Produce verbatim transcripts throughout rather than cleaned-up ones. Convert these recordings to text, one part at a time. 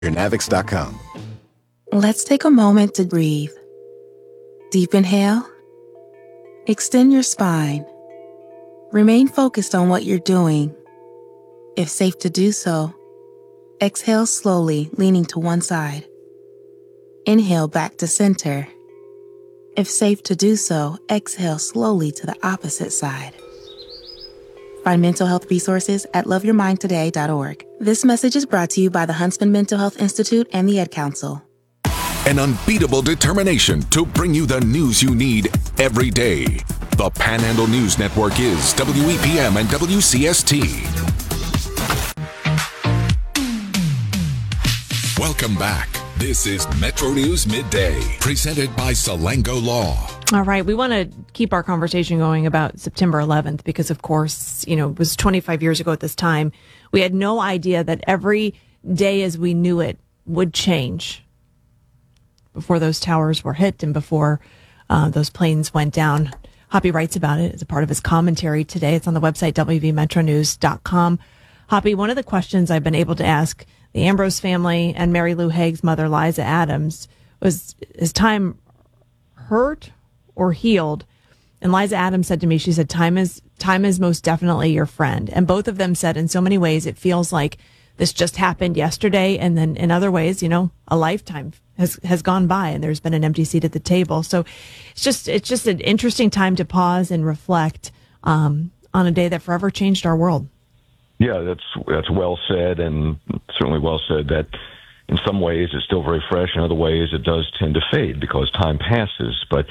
Navix dot com. Let's take a moment to breathe. Deep inhale. Extend your spine. Remain focused on what you're doing. If safe to do so, exhale slowly, leaning to one side. Inhale back to center. If safe to do so, exhale slowly to the opposite side. Find mental health resources at love your mind today dot org. This message is brought to you by the Huntsman Mental Health Institute and the Ad Council. An unbeatable determination to bring you the news you need every day. The Panhandle News Network is W E P M and W C S T. Welcome back. This is Metro News Midday, presented by Salango Law. All right. We want to keep our conversation going about September eleventh because, of course, you know, it was twenty-five years ago at this time. We had no idea that every day as we knew it would change before those towers were hit and before uh, those planes went down. Hoppy writes about it as a part of his commentary today. It's on the website, W V metro news dot com. Hoppy, one of the questions I've been able to ask the Ambrose family and Mary Lou Haig's mother, Liza Adams, was, is time hurt or healed? And Liza Adams said to me, she said, time is time is most definitely your friend. And both of them said in so many ways, it feels like this just happened yesterday. And then in other ways, you know, a lifetime has, has gone by and there's been an empty seat at the table. So it's just, it's just an interesting time to pause and reflect um, on a day that forever changed our world. Yeah, that's that's well said, and certainly well said that in some ways it's still very fresh. In other ways, it does tend to fade because time passes. But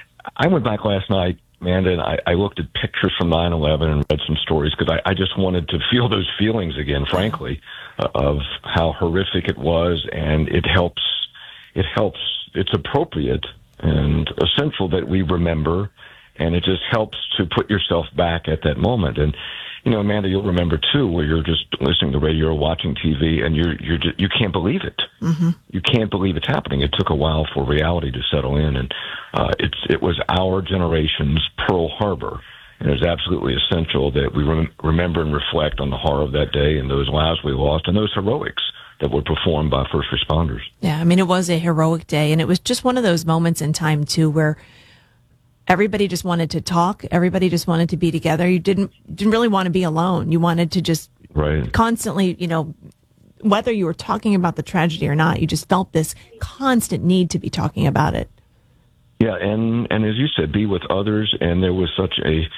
I went back last night, Amanda, and I, I looked at pictures from nine eleven and read some stories because I, I just wanted to feel those feelings again, frankly, uh, of how horrific it was, and it helps. It helps. It's appropriate and essential that we remember, and it just helps to put yourself back at that moment. And you know, Amanda, you'll remember too, where you're just listening to radio or watching T V, and you're you're just, you can't believe it. Mm-hmm. You can't believe it's happening. It took a while for reality to settle in, and uh, it's it was our generation's Pearl Harbor, and it's absolutely essential that we rem- remember and reflect on the horror of that day and those lives we lost and those heroics that were performed by first responders. Yeah, I mean, it was a heroic day, and it was just one of those moments in time too where everybody just wanted to talk. Everybody just wanted to be together. You didn't didn't really want to be alone. You wanted to just right. constantly, you know, whether you were talking about the tragedy or not, you just felt this constant need to be talking about it. Yeah, and, and as you said, be with others. And there was such a,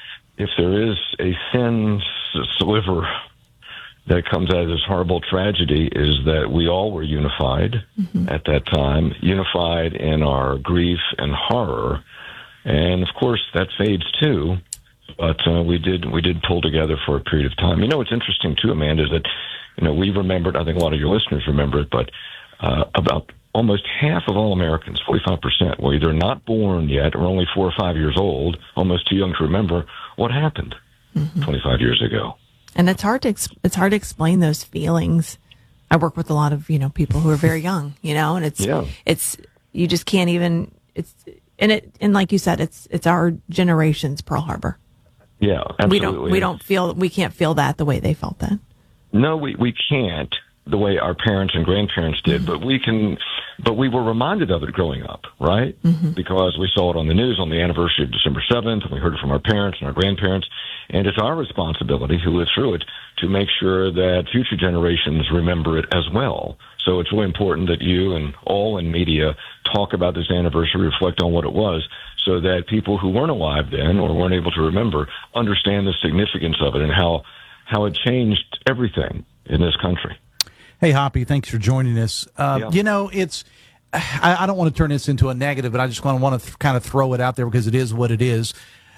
if there is a thin sliver that comes out of this horrible tragedy, is that we all were unified mm-hmm. at that time, unified in our grief and horror. And of course, that fades too. But uh, we did we did pull together for a period of time. You know, what's interesting too, Amanda, is that you know we remembered. I think a lot of your listeners remember it, but uh, about almost half of all Americans, forty-five percent, were either not born yet or only four or five years old, almost too young to remember what happened mm-hmm. twenty-five years ago. And it's hard to ex- it's hard to explain those feelings. I work with a lot of you know people who are very young, you know, and it's yeah. it's you just can't even it's. And it, and like you said, it's it's our generation's Pearl Harbor. Yeah, absolutely. We don't we don't feel we can't feel that the way they felt that. No, we we can't the way our parents and grandparents did, mm-hmm. but we can. But we were reminded of it growing up, right? Mm-hmm. Because we saw it on the news on the anniversary of December seventh, and we heard it from our parents and our grandparents. And it's our responsibility who lived through it to make sure that future generations remember it as well. So it's really important that you and all in media talk about this anniversary, reflect on what it was, so that people who weren't alive then or weren't able to remember understand the significance of it and how how it changed everything in this country. Hey, Hoppy, thanks for joining us. Uh, yeah. You know, it's I, I don't want to turn this into a negative, but I just want to want to th- kind of throw it out there because it is what it is.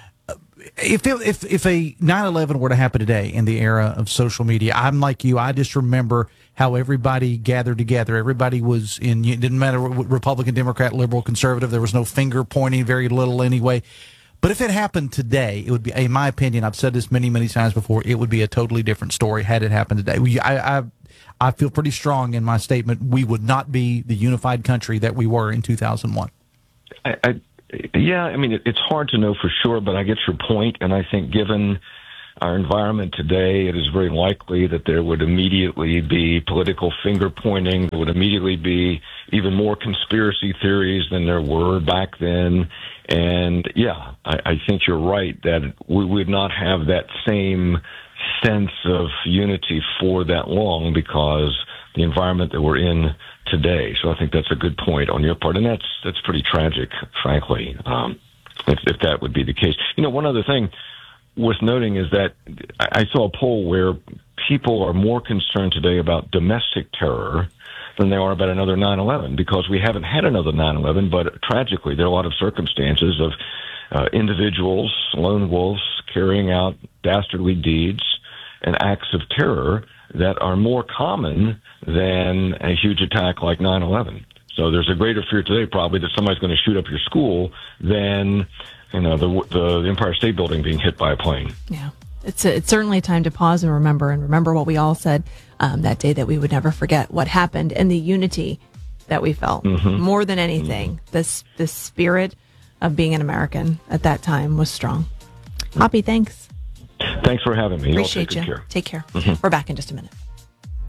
If it, if if a nine eleven were to happen today in the era of social media, I'm like you. I just remember how everybody gathered together. Everybody was in. It didn't matter Republican, Democrat, liberal, conservative. There was no finger pointing, very little anyway. But if it happened today, it would be, in my opinion, I've said this many, many times before, it would be a totally different story had it happened today. We, I, I I feel pretty strong in my statement. We would not be the unified country that we were in two thousand one. I, I Yeah, I mean, it, it's hard to know for sure, but I get your point, and I think given our environment today, it is very likely that there would immediately be political finger pointing. There would immediately be even more conspiracy theories than there were back then. And yeah, I, I think you're right that we would not have that same sense of unity for that long because the environment that we're in today. So I think that's a good point on your part. And that's, that's pretty tragic, frankly, um, if, if that would be the case. You know, one other thing worth noting is that I saw a poll where people are more concerned today about domestic terror than they are about another nine eleven because we haven't had another nine eleven, but tragically there are a lot of circumstances of uh, individuals, lone wolves, carrying out dastardly deeds and acts of terror that are more common than a huge attack like nine eleven. So there's a greater fear today probably that somebody's going to shoot up your school than you know, the, the Empire State Building being hit by a plane. Yeah, it's a, it's certainly a time to pause and remember, and remember what we all said um, that day, that we would never forget what happened and the unity that we felt. Mm-hmm. More than anything, mm-hmm. this this spirit of being an American at that time was strong. Hoppy, thanks. Thanks for having me. Appreciate you. Take Care. Take care. Mm-hmm. We're back in just a minute.